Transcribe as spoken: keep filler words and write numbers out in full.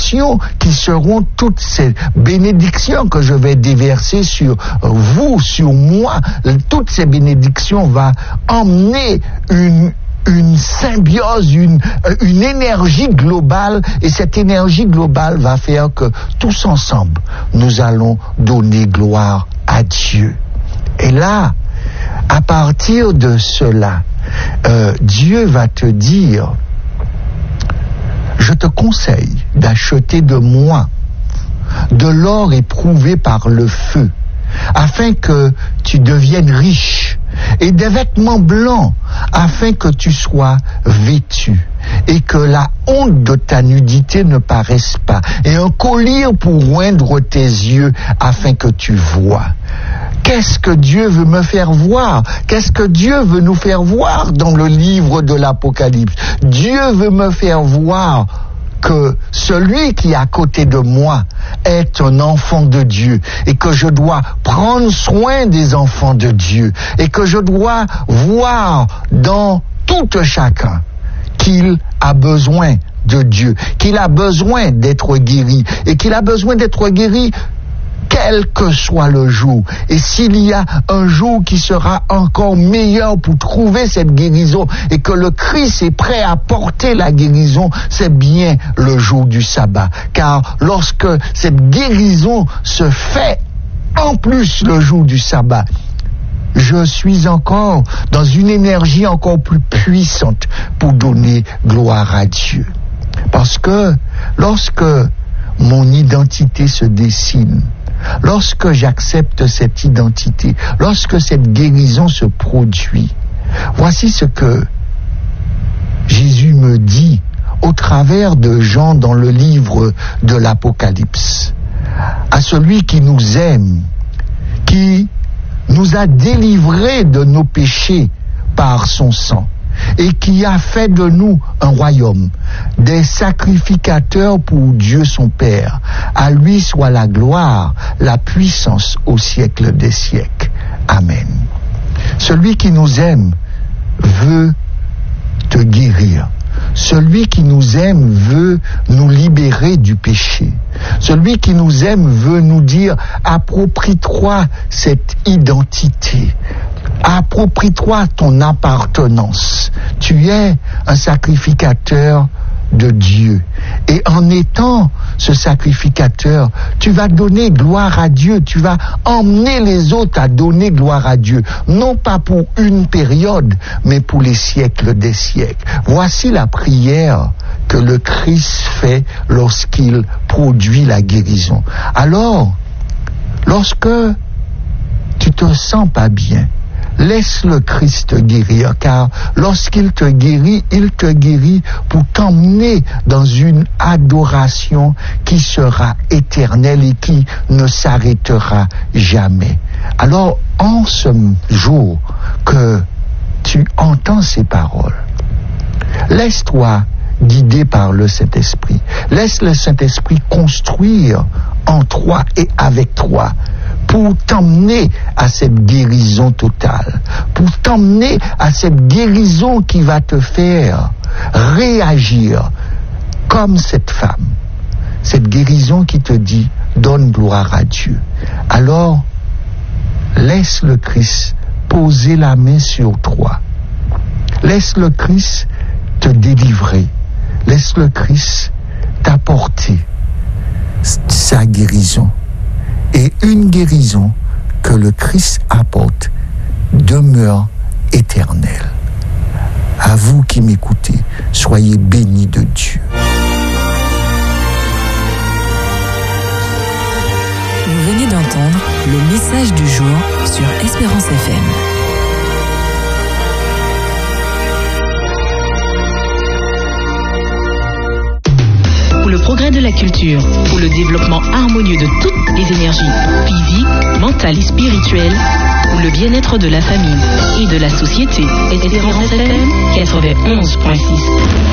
bénédictions qui seront toutes ces bénédictions que je vais déverser sur vous, sur moi. Toutes ces bénédictions vont emmener une une symbiose, une, une énergie globale, et cette énergie globale va faire que tous ensemble, nous allons donner gloire à Dieu. Et là, à partir de cela, euh, Dieu va te dire, je te conseille d'acheter de moi de l'or éprouvé par le feu, afin que tu deviennes riche, et des vêtements blancs, afin que tu sois vêtu, et que la honte de ta nudité ne paraisse pas, et un collier pour oindre tes yeux, afin que tu vois. Qu'est-ce que Dieu veut me faire voir? Qu'est-ce que Dieu veut nous faire voir dans le livre de l'Apocalypse? Dieu veut me faire voir que celui qui est à côté de moi est un enfant de Dieu, et que je dois prendre soin des enfants de Dieu, et que je dois voir dans tout chacun qu'il a besoin de Dieu, qu'il a besoin d'être guéri, et qu'il a besoin d'être guéri quel que soit le jour. Et s'il y a un jour qui sera encore meilleur pour trouver cette guérison, et que le Christ est prêt à porter la guérison, c'est bien le jour du sabbat. Car lorsque cette guérison se fait en plus le jour du sabbat, je suis encore dans une énergie encore plus puissante pour donner gloire à Dieu. Parce que lorsque mon identité se dessine, lorsque j'accepte cette identité, lorsque cette guérison se produit, voici ce que Jésus me dit au travers de Jean dans le livre de l'Apocalypse. À celui qui nous aime, qui nous a délivrés de nos péchés par son sang, et qui a fait de nous un royaume, des sacrificateurs pour Dieu son Père. À lui soit la gloire, la puissance au siècle des siècles. Amen. Celui qui nous aime veut te guérir. Celui qui nous aime veut nous libérer du péché. Celui qui nous aime veut nous dire, approprie-toi cette identité. Approprie-toi ton appartenance. Tu es un sacrificateur de Dieu. Et en étant ce sacrificateur, tu vas donner gloire à Dieu. Tu vas emmener les autres à donner gloire à Dieu. Non pas pour une période, mais pour les siècles des siècles. Voici la prière que le Christ fait lorsqu'il produit la guérison. Alors, lorsque tu te sens pas bien, laisse le Christ te guérir, car lorsqu'il te guérit, il te guérit pour t'emmener dans une adoration qui sera éternelle et qui ne s'arrêtera jamais. Alors, en ce jour que tu entends ces paroles, laisse-toi guidé par le Saint-Esprit. Laisse le Saint-Esprit construire en toi et avec toi pour t'emmener à cette guérison totale, pour t'emmener à cette guérison qui va te faire réagir comme cette femme. Cette guérison qui te dit « donne gloire à Dieu ». Alors, laisse le Christ poser la main sur toi. Laisse le Christ te délivrer. Laisse le Christ t'apporter sa guérison. Et une guérison que le Christ apporte demeure éternelle. À vous qui m'écoutez, soyez bénis de Dieu. Vous venez d'entendre le message du jour sur Espérance F M. Pour le progrès de la culture, pour le développement harmonieux de toutes les énergies physiques, mentales et spirituelles, pour le bien-être de la famille et de la société. Espérance F M quatre-vingt-onze point six.